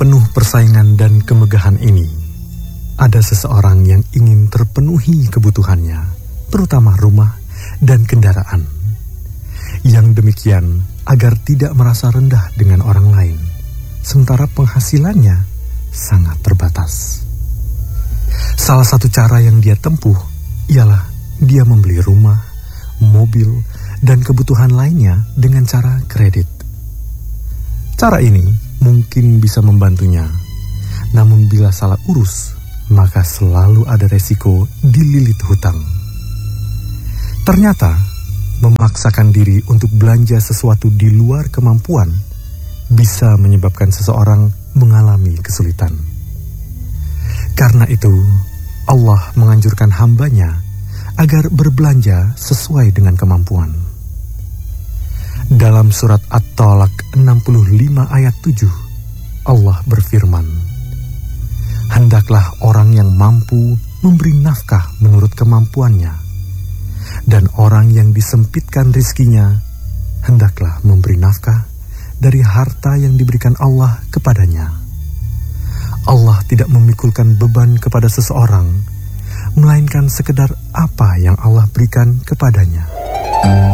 penuh persaingan dan kemegahan ini, ada seseorang yang ingin terpenuhi kebutuhannya, terutama rumah dan kendaraan. Yang demikian agar tidak merasa rendah dengan orang lain, sementara penghasilannya sangat terbatas. Salah satu cara yang dia tempuh ialah dia membeli rumah, mobil, dan kebutuhan lainnya dengan cara kredit. Cara ini mungkin bisa membantunya, namun bila salah urus, maka selalu ada resiko dililit hutang. Ternyata, memaksakan diri untuk belanja sesuatu di luar kemampuan bisa menyebabkan seseorang mengalami kesulitan. Karena itu, Allah menganjurkan hamba-Nya agar berbelanja sesuai dengan kemampuan. Dalam surat At-Talaq 65 ayat 7, Allah berfirman, "Hendaklah orang yang mampu memberi nafkah menurut kemampuannya, dan orang yang disempitkan rizkinya, hendaklah memberi nafkah dari harta yang diberikan Allah kepadanya." Allah tidak memikulkan beban kepada seseorang, melainkan sekedar apa yang Allah berikan kepadanya.